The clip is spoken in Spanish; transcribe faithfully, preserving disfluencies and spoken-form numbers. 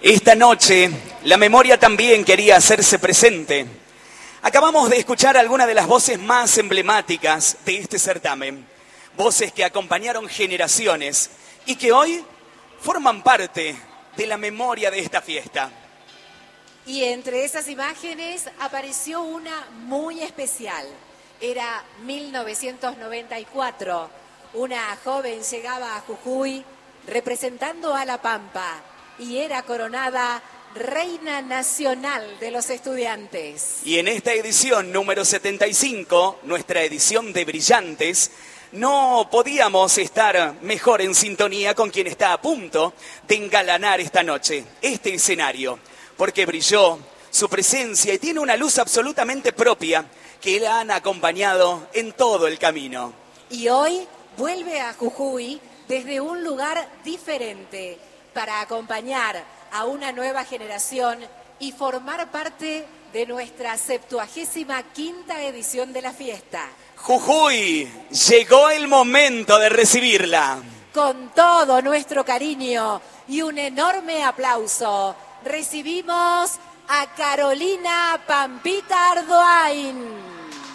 Esta noche, la memoria también quería hacerse presente. Acabamos de escuchar algunas de las voces más emblemáticas de este certamen. Voces que acompañaron generaciones y que hoy forman parte de la memoria de esta fiesta. Y entre esas imágenes apareció una muy especial. Era mil novecientos noventa y cuatro. Una joven llegaba a Jujuy representando a La Pampa y era coronada Reina Nacional de los Estudiantes. Y en esta edición número setenta y cinco, nuestra edición de Brillantes, no podíamos estar mejor en sintonía con quien está a punto de engalanar esta noche, este escenario, porque brilló su presencia y tiene una luz absolutamente propia que la han acompañado en todo el camino. Y hoy vuelve a Jujuy desde un lugar diferente para acompañar a una nueva generación y formar parte de nuestra septuagésima quinta edición de la fiesta. Jujuy, llegó el momento de recibirla. Con todo nuestro cariño y un enorme aplauso, recibimos a Carolina Pampita Ardoain.